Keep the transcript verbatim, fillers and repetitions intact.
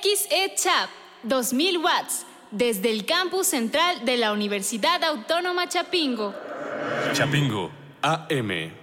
X E Chap, dos mil watts, desde el campus central de la Universidad Autónoma Chapingo. Chapingo, A M.